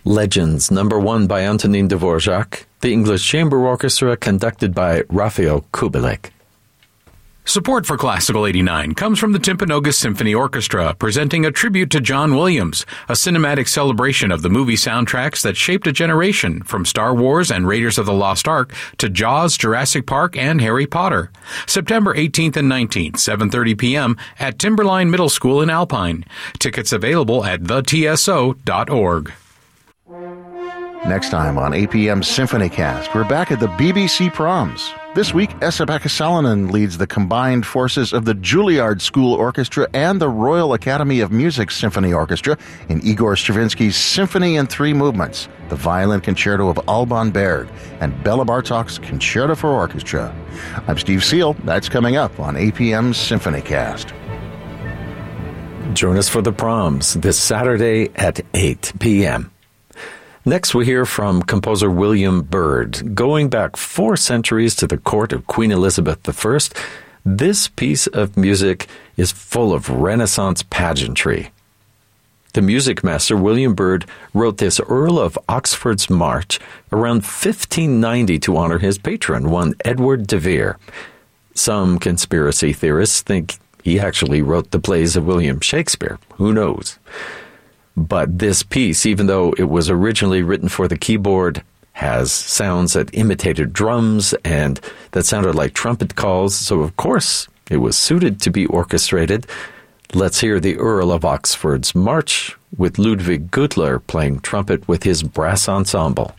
Legends Number 1 by Antonin Dvorak, the English Chamber Orchestra conducted by Rafael Kubelik. Support for Classical 89 comes from the Timpanogos Symphony Orchestra, presenting a tribute to John Williams, a cinematic celebration of the movie soundtracks that shaped a generation, from Star Wars and Raiders of the Lost Ark to Jaws, Jurassic Park, and Harry Potter. September 18th and 19th, 7:30 p.m. at Timberline Middle School in Alpine. Tickets available at thetso.org. Next time on APM's SymphonyCast, we're back at the BBC Proms. This week, Esa-Pekka Salonen leads the combined forces of the Juilliard School Orchestra and the Royal Academy of Music Symphony Orchestra in Igor Stravinsky's Symphony in Three Movements, the Violin Concerto of Alban Berg, and Bela Bartok's Concerto for Orchestra. I'm Steve Seal. That's coming up on APM's SymphonyCast. Join us for the Proms this Saturday at 8 p.m. Next, we hear from composer William Byrd. Going back 4 centuries to the court of Queen Elizabeth I, this piece of music is full of Renaissance pageantry. The music master, William Byrd, wrote this Earl of Oxford's March around 1590 to honor his patron, one Edward de Vere. Some conspiracy theorists think he actually wrote the plays of William Shakespeare. Who knows? But this piece, even though it was originally written for the keyboard, has sounds that imitated drums and that sounded like trumpet calls, so of course it was suited to be orchestrated. Let's hear the Earl of Oxford's March with Ludwig Gudler playing trumpet with his brass ensemble.